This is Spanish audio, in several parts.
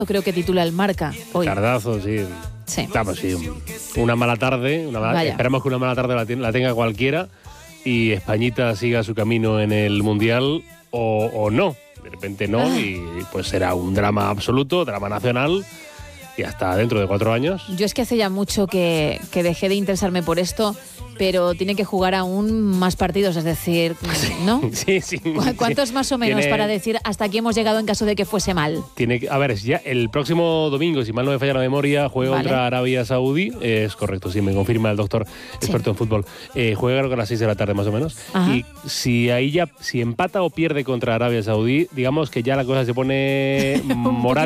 Creo que titula el Marca hoy. Cardazo, sí. Sí. Claro, sí. Una mala tarde. Esperamos que una mala tarde la tenga cualquiera y Españita siga su camino en el Mundial o no. De repente no y pues será un drama absoluto, drama nacional y hasta dentro de 4 años. Yo es que hace ya mucho que dejé de interesarme por esto, pero tiene que jugar aún más partidos, es decir, ¿no? Sí. ¿Cuántos más o menos para decir hasta aquí hemos llegado en caso de que fuese mal? A ver, ya el próximo domingo, si mal no me falla la memoria, juega contra Arabia Saudí. Es correcto, sí, me confirma el doctor experto en fútbol. Juega creo que a las 6 de la tarde más o menos. Ajá. Y si empata o pierde contra Arabia Saudí, digamos que ya la cosa se pone morada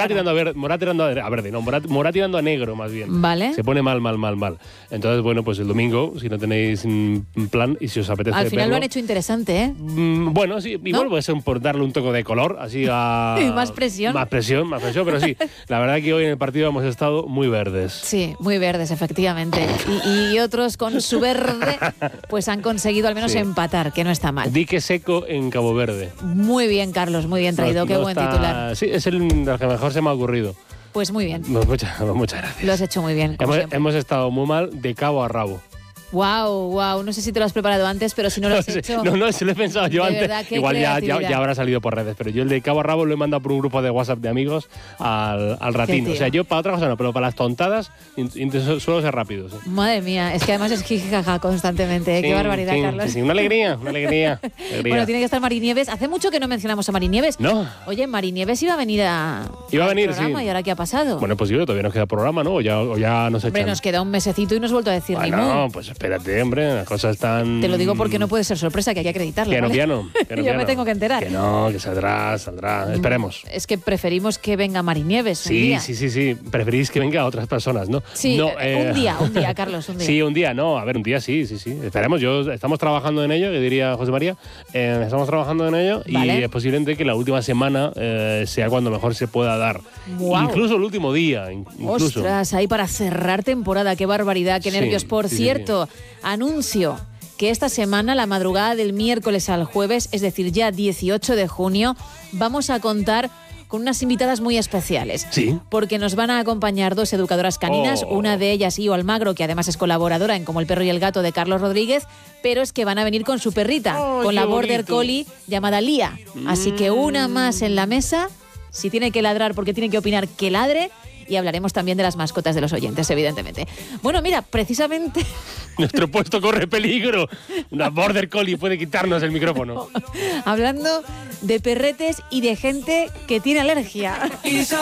tirando a negro más bien. Vale. Se pone mal. Entonces, bueno, pues el domingo, si no tenéis un plan y si os apetece al final verlo, lo han hecho interesante, ¿eh? Bueno, sí, igual puede ser por darle un toque de color, así a... Más presión, pero sí, la verdad que hoy en el partido hemos estado muy verdes. Sí, muy verdes, efectivamente. Y otros con su verde, pues han conseguido al menos empatar, que no está mal. Dique seco en Cabo Verde. Muy bien, Carlos, muy bien traído, qué buen titular. Sí, es el que mejor se me ha ocurrido. Pues muy bien. Muchas gracias. Lo has hecho muy bien. Hemos estado muy mal de cabo a rabo. Wow. No sé si te lo has preparado antes, pero si no lo has hecho... No, se lo he pensado yo antes. Verdad, igual ya habrá salido por redes, pero yo el de cabo a rabo lo he mandado por un grupo de WhatsApp de amigos al ratín. O sea, yo para otra cosa no, pero para las tontadas suelo ser rápido. Sí. Madre mía, es que además es jijijaja constantemente, ¿eh? Qué barbaridad, Carlos. Sí, una alegría. Bueno, tiene que estar Mari Nieves. Hace mucho que no mencionamos a Mari Nieves. No. Oye, Mari Nieves iba a venir al programa, sí. ¿Y ahora qué ha pasado? Bueno, pues todavía nos queda programa, ¿no? O ya nos echan. Hombre, nos queda un mesecito y no has vuelto a decir ni mu. No, pues espérate, hombre. Las cosas están... Te lo digo porque no puede ser sorpresa, que hay que acreditarlo. Piano. Yo me tengo que enterar. Que no, que saldrá. Esperemos. Es que preferimos que venga Mari Nieves un día. Sí. Preferís que venga a otras personas, ¿no? Sí, no, un día, Carlos, un día. Sí, un día, no. A ver, un día sí. Esperemos. Estamos trabajando en ello, que diría José María. Estamos trabajando en ello y es posible que la última semana sea cuando mejor se pueda dar. Wow. Incluso el último día. Ostras, ahí para cerrar temporada. Qué barbaridad, qué nervios. Por cierto, anuncio que esta semana, la madrugada del miércoles al jueves, es decir, ya 18 de junio, vamos a contar con unas invitadas muy especiales. Sí. Porque nos van a acompañar 2 educadoras caninas, una de ellas, Io Almagro, que además es colaboradora en Como el perro y el gato de Carlos Rodríguez, pero es que van a venir con su perrita, con la Border Collie llamada Lía. Así que una más en la mesa, si tiene que ladrar porque tiene que opinar, que ladre. Y hablaremos también de las mascotas de los oyentes, evidentemente. Bueno, mira, precisamente... Nuestro puesto corre peligro. Una Border Collie puede quitarnos el micrófono. Hablando de perretes y de gente que tiene alergia.